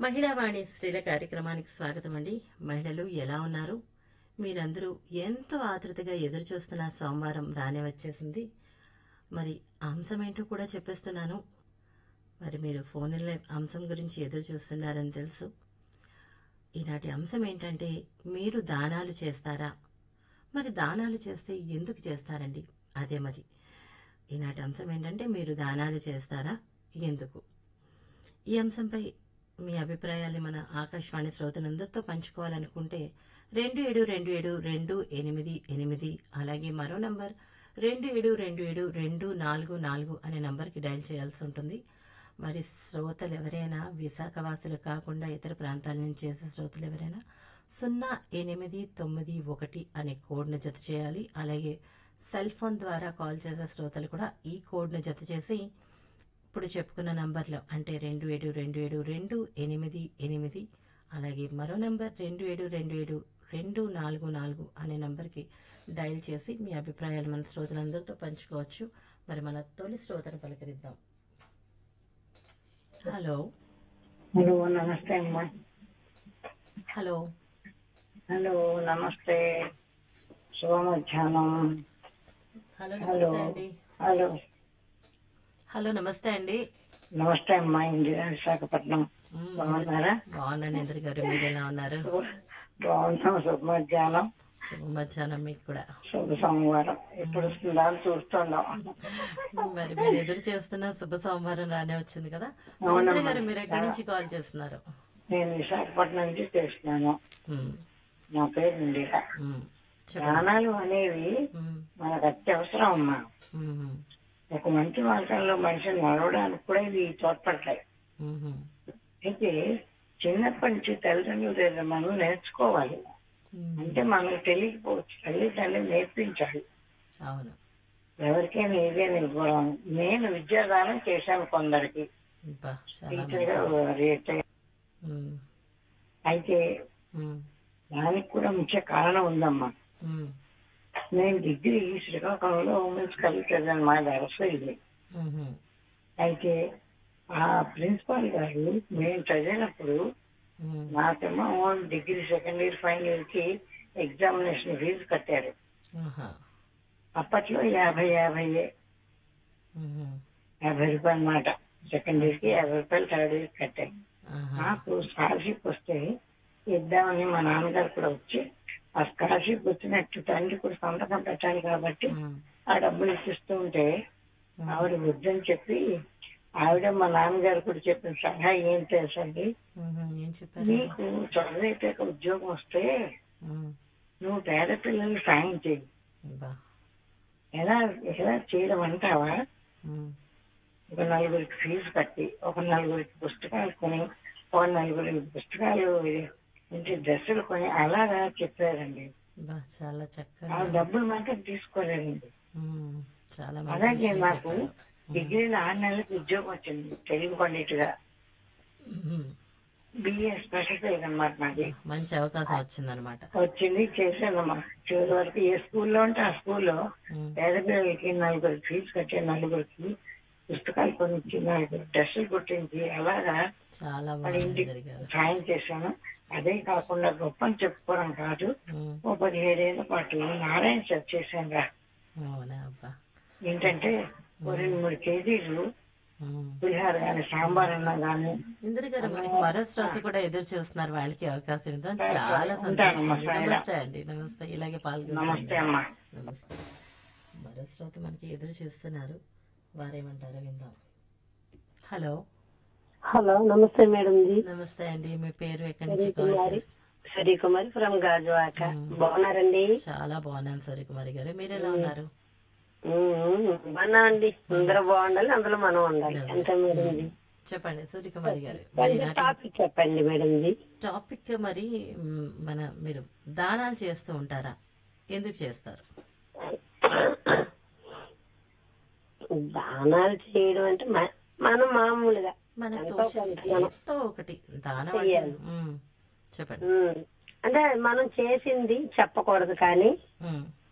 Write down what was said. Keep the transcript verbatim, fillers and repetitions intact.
మహిళావాణి స్త్రీల కార్యక్రమానికి స్వాగతం అండి. మహిళలు ఎలా ఉన్నారు? మీరందరూ ఎంతో ఆతృతగా ఎదురు చూస్తున్న సోమవారం రానే వచ్చేసింది. మరి అంశం ఏంటో కూడా చెప్పేస్తున్నాను. మరి మీరు ఫోన్లో అంశం గురించి ఎదురు చూస్తున్నారని తెలుసు. ఈనాటి అంశం ఏంటంటే, మీరు దానాలు చేస్తారా? మరి దానాలు చేస్తే ఎందుకు చేస్తారండి? అదే మరి ఈనాటి అంశం ఏంటంటే, మీరు దానాలు చేస్తారా, ఎందుకు? ఈ అంశంపై మీ అభిప్రాయాన్ని మన ఆకాశవాణి శ్రోతలందరితో పంచుకోవాలనుకుంటే రెండు ఏడు రెండు ఏడు రెండు ఎనిమిది ఎనిమిది అలాగే మరో నంబర్ రెండు ఏడు రెండు ఏడు రెండు నాలుగు నాలుగు అనే నంబర్కి డయల్ చేయాల్సి ఉంటుంది. మరి శ్రోతలు ఎవరైనా విశాఖవాసులు కాకుండా ఇతర ప్రాంతాల నుంచి చేసే శ్రోతలు ఎవరైనా సున్నా ఎనిమిది తొమ్మిది ఒకటి అనే కోడ్ను జత చేయాలి. అలాగే సెల్ ఫోన్ ద్వారా కాల్ చేసే శ్రోతలు కూడా ఈ కోడ్ను జత చేసి ఇప్పుడు చెప్పుకున్న నంబర్లో అంటే రెండు ఏడు రెండు ఏడు రెండు ఎనిమిది ఎనిమిది అలాగే మరో నంబర్ రెండు ఏడు రెండు ఏడు రెండు నాలుగు నాలుగు అనే నంబర్కి డయల్ చేసి మీ అభిప్రాయాలు మన శ్రోతలందరితో పంచుకోవచ్చు. మరి మన తొలి శ్రోతను పలకరిద్దాం. హలో హలో నమస్తే అమ్మా. హలో హలో నమస్తే, శుభ మధ్యాహ్నం. హలో హలో నమస్తే అండి. హలో హలో నమస్తే అండి. నమస్తే అమ్మా. ఇందిరా, విశాఖపట్నం. మ్మ్. బాగున్నారా? బాగున్నాను ఇంద్ర గారు, మీరు ఎలా ఉన్నారు? బాగున్నాం. శుభ మధ్యాహ్నం, శుభ మధ్యాహ్నం మీకు కూడా. శుభ సోమవారం. ఎప్పుడు వస్తుందా అని చూస్తున్నాం. మరి మీరు ఎదురు చేస్తున్న శుభ సోమవారం రానే వచ్చింది కదా. మరి అవునమ్మా. ఇంద్ర గారు, మీరు ఎక్కడి నుంచి కాల్ చేస్తున్నారు? నేను విశాఖపట్నం నుంచి చేస్తున్నాను. మ్మ్. నా పేరు ఇందిరా. మ్మ్. చెప్పండి. ప్రాణాలు అనేవి మ్మ్. మనకు అత్యవసరం అమ్మా. మ్మ్. ఒక మంచి మార్గంలో మనిషిని నడవడానికి కూడా ఇవి తోడ్పడతాయి. మ్మ్. అయితే చిన్నప్పటి నుంచి తల్లిదండ్రుల దగ్గర మనం నేర్చుకోవాలి. మ్మ్. అంటే మనకు తెలియకపోవచ్చు, తల్లిదండ్రులు నేర్పించాలి. అవును. ఎవరికైనా ఇదే నిలబడం. నేను విద్యాదానం చేశాను కొందరికి, అబ్బా, చాలా టీచర్ గా మంచిది. రిటైర్. మ్మ్. అయితే మ్మ్. దానికి కూడా ముఖ్య కారణం ఉందమ్మా. మ్మ్. నేను డిగ్రీ శ్రీకాకుళంలో ఉమెన్స్ కాలేజ్ చదివాను, మా దరస ఇది. మ్మ్. అయితే ఆ ప్రిన్సిపాల్ గారు మేము చదివినప్పుడు మ్మ్. నాకేమో degree second year final year కి ఎగ్జామినేషన్ ఫీజు కట్టారు. ఆహా. అప్పట్లో యాభై యాభై మ్మ్. యాభై రూపాయలు అన్నమాట. సెకండ్ ఇయర్ కి యాభై రూపాయలు, థర్డ్ ఇయర్ కట్టాను. ఆహా. నాకు స్కాలర్షిప్ వస్తే ఇద్దామని మా నాన్నగారు కూడా వచ్చి, ఆ స్కాలర్షిప్ వచ్చినట్టు తండ్రి కూడా సంతకం పెట్టాలి కాబట్టి మ్మ్. ఆ డబ్బులు ఇచ్చిస్తూ ఉంటే ఆవిడ వద్దని చెప్పి, ఆవిడ మా నాన్నగారు కూడా చెప్పిన సలహా ఏం తెలుసండి, మ్మ్. ఏం చెప్పారు? నీకు చదువైపోయాక ఉద్యోగం వస్తే మ్మ్. నువ్వు పేద పిల్లల్ని సాయం చేయి. అబ్బా. ఎలా ఎలా చేయడం అంటావా? మ్మ్. ఒక నలుగురికి ఫీజు కట్టి, ఒక నలుగురికి పుస్తకాలు కొని, ఒక నలుగురికి పుస్తకాలు ఇంటి డ్రెస్సులు కొని అలాగా చెప్పారండి. అబ్బా, చాలా ఆ చక్కగా. డబ్బులు మాత్రం తీసుకోలేదండి. మ్మ్. చాలా మంచి అలాగే విషయం నాకు చెప్పారు. డిగ్రీలో ఆరు నెలలకు ఉద్యోగం వచ్చింది, తెలుగు పండితుగా. మ్మ్. బిఏ స్పెషల్ అనమాట నాది. మంచి అవకాశం వచ్చిందనమాట. వచ్చింది, చేశానమ్మా. చివరి వరకు ఏ స్కూల్లో ఉంటే ఆ స్కూల్లో పేద పిల్లలకి నలుగురికి ఫీజు కట్టి, నలుగురికి పుస్తకాలు కొనిచ్చి, నలుగురు డ్రెస్సులు కుట్టించి అలాగా చాలా వాళ్ళ బాగుంది ఇంటికి జరిగారు. సాయం చేశాను. అదే కాకుండా గొప్ప అని చెప్పుకోవడం కాదు, మ్మ్. ఓ పదిహేడేళ్ల పాటు నారాయణ సార్ చేశాను రా. అవునా? అబ్బా. ఏంటంటే ఓ రెండు మూడు కేజీలు మ్మ్. పులిహార గాని, సాంబార్ అన్నా గాని. ఇందిర గారు, మనకి మరో శ్రోత కూడా ఎదురు చూస్తున్నారు, వాళ్ళకి అవకాశం ఇద్దాం. సరే, చాలా సరే. ఉంటానమ్మా, సంతోషం. సాయిరాం. నమస్తే అండి. నమస్తే. ఇలాగే నమస్తే పాల్గొంటాను. అమ్మా. నమస్తే. మరో శ్రోత మనకి ఎదురు చూస్తున్నారు, వారేమంటారో విందాం. హలో హలో నమస్తే మేడం జీ. నమస్తే అండి. మీ పేరు, ఎక్కడి నుంచి కాల్ సూర్యకుమారి చేస్తారు? సూర్యకుమారి ఫ్రమ్ గాజువాక. మ్మ్. బాగున్నారండి? చాలా బాగున్నాను సూర్యకుమారి గారు, మీరు ఎలా ఉన్నారు? మ్మ్. బాగున్నామండి. అందరూ బాగుండాలి, అందులో మనం ఉండాలి. నిజం. అంతే మేడం జీ. చెప్పండి సూర్యకుమారి గారు. మరి కొంచెం నాటి టాపిక్ చెప్పండి మేడం జీ. టాపిక్ మరి మ్, మన మీరు దానాలు చేస్తూ ఉంటారా, ఎందుకు చేస్తారు? దానాలు చేయడం అంటే మ- మనం మామూలుగా మనకు ఎంతో తోచింది కొంత మనం ఎంతో ఒకటి దానం అంటే చెయ్యాలి. మ్, చెప్పండి. మ్మ్. అంటే మనం చేసింది చెప్పకూడదు కానీ మ్,